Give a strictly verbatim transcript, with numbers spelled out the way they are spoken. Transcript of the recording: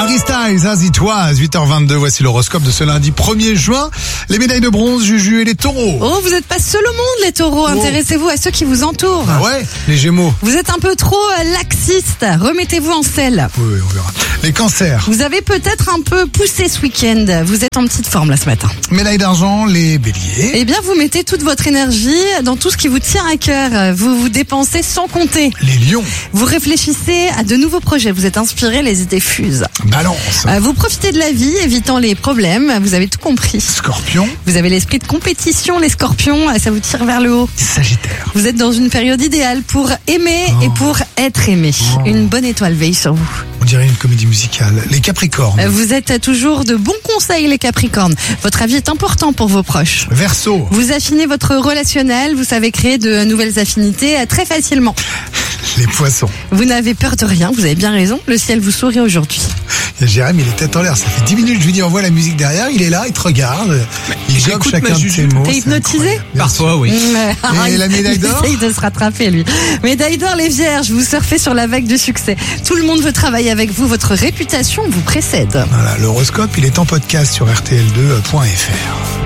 Harry Styles, As It Was, huit heures vingt-deux, voici l'horoscope de ce lundi premier juin. Les médailles de bronze, Juju et les taureaux. Oh, vous n'êtes pas seul au monde, les taureaux. Oh. Intéressez-vous à ceux qui vous entourent. Ah ouais, les gémeaux. Vous êtes un peu trop laxiste. Remettez-vous en selle. Oui, oui, on verra. Les cancers. Vous avez peut-être un peu poussé ce week-end. Vous êtes en petite forme là ce matin. Médaille d'argent, les béliers. Eh bien, vous mettez toute votre énergie dans tout ce qui vous tient à cœur. Vous vous dépensez sans compter. Les lions. Vous réfléchissez à de nouveaux projets. Vous êtes inspiré, les idées fusent. Balance. Euh, Vous profitez de la vie, évitant les problèmes. Vous avez tout compris. Scorpion. Vous avez l'esprit de compétition, les scorpions. Ça vous tire vers le haut. Sagittaire. Vous êtes dans une période idéale pour aimer Oh. et pour être aimé. Oh. Une bonne étoile veille sur vous. On dirait une comédie musicale. Les capricornes. Euh, Vous êtes toujours de bons conseils, les capricornes. Votre avis est important pour vos proches. Verseau. Vous affinez votre relationnel. Vous savez créer de nouvelles affinités euh, très facilement. Les poissons. Vous n'avez peur de rien. Vous avez bien raison. Le ciel vous sourit aujourd'hui. Il y a Jérémy, il est tête en l'air. Ça fait dix minutes que je lui dis envoie la musique derrière. Il est là, il te regarde. Il gobe j'écoute chacun ma de Juju. ses mots. T'es c'est hypnotisé incroyable. Bien sûr. Parfois, oui. Et la médaille d'or? Il essaye de se rattraper, lui. Médaille d'or, les vierges, vous surfez sur la vague du succès. Tout le monde veut travailler avec vous. Votre réputation vous précède. Voilà, l'horoscope, il est en podcast sur R T L deux point F R.